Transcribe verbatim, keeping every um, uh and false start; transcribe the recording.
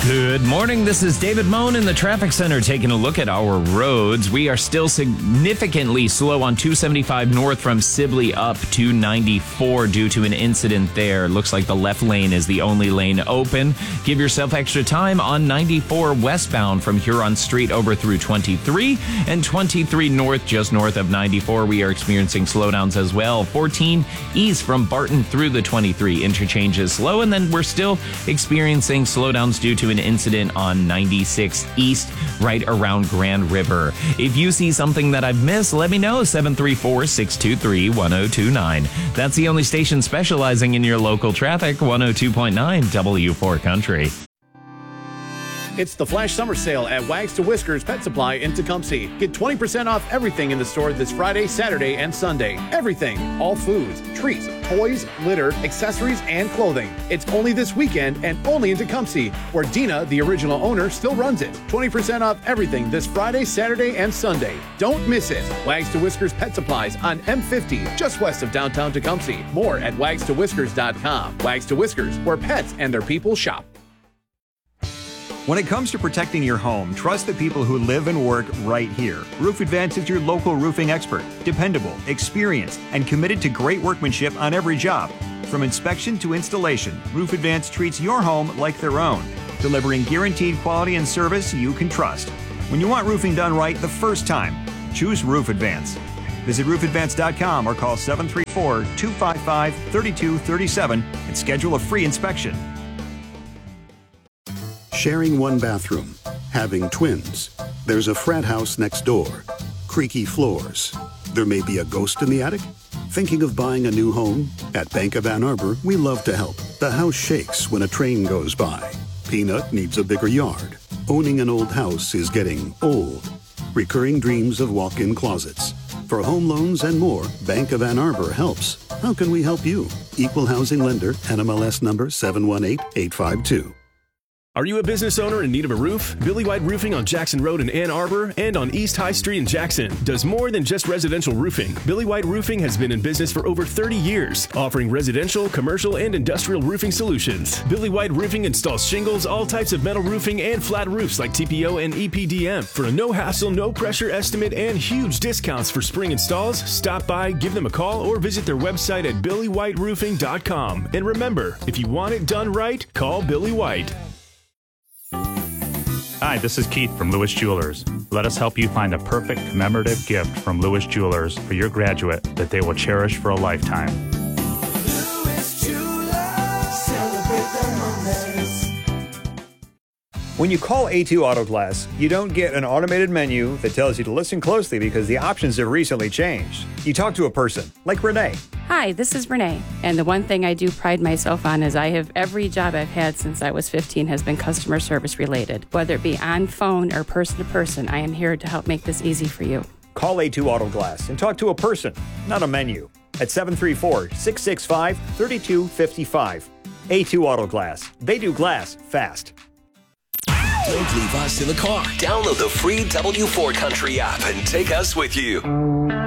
Good morning. This is David Moen in the Traffic Center taking a look at our roads. We are still significantly slow on two seventy-five north from Sibley up to ninety-four due to an incident there. Looks like the left lane is the only lane open. Give yourself extra time on ninety-four westbound from Huron Street over through twenty-three and twenty-three north just north of ninety-four. We are experiencing slowdowns as well. fourteen east from Barton through the twenty-three interchange is slow, and then we're still experiencing slowdowns due to an incident on ninety-six east right around Grand River. If you see something that I've missed, let me know. seven three four, six two three, one zero two nine. That's the only station specializing in your local traffic, one oh two point nine W four Country. It's the Flash Summer Sale at Wags to Whiskers Pet Supply in Tecumseh. Get twenty percent off everything in the store this Friday, Saturday, and Sunday. Everything. All foods, treats, toys, litter, accessories, and clothing. It's only this weekend and only in Tecumseh, where Dina, the original owner, still runs it. twenty percent off everything this Friday, Saturday, and Sunday. Don't miss it. Wags to Whiskers Pet Supplies on M fifty, just west of downtown Tecumseh. More at wags to whiskers dot com. Wags to Whiskers, where pets and their people shop. When it comes to protecting your home, trust the people who live and work right here. Roof Advance is your local roofing expert. Dependable, experienced, and committed to great workmanship on every job. From inspection to installation, Roof Advance treats your home like their own, delivering guaranteed quality and service you can trust. When you want roofing done right the first time, choose Roof Advance. Visit roof advance dot com or call seven three four, two five five, three two three seven and schedule a free inspection. Sharing one bathroom, having twins, there's a frat house next door, creaky floors. There may be a ghost in the attic? Thinking of buying a new home? At Bank of Ann Arbor, we love to help. The house shakes when a train goes by. Peanut needs a bigger yard. Owning an old house is getting old. Recurring dreams of walk-in closets. For home loans and more, Bank of Ann Arbor helps. How can we help you? Equal housing lender, N M L S number seven one eight, eight five two. Are you a business owner in need of a roof? Billy White Roofing on Jackson Road in Ann Arbor and on East High Street in Jackson does more than just residential roofing. Billy White Roofing has been in business for over thirty years, offering residential, commercial, and industrial roofing solutions. Billy White Roofing installs shingles, all types of metal roofing, and flat roofs like T P O and E P D M. For a no-hassle, no-pressure estimate and huge discounts for spring installs, stop by, give them a call, or visit their website at billy white roofing dot com. And remember, if you want it done right, call Billy White. Hi, this is Keith from Lewis Jewelers. Let us help you find a perfect commemorative gift from Lewis Jewelers for your graduate that they will cherish for a lifetime. Lewis Jewelers, celebrate the moments. When you call A two Auto Glass, you don't get an automated menu that tells you to listen closely because the options have recently changed. You talk to a person, like Renee. Hi, this is Renee, and the one thing I do pride myself on is I have every job I've had since I was fifteen has been customer service related. Whether it be on phone or person to person, I am here to help make this easy for you. Call A two Auto Glass and talk to a person, not a menu, at seven three four, six six five, three two five five. A two Auto Glass. They do glass fast. Don't leave us in the car. Download the free W four Country app and take us with you.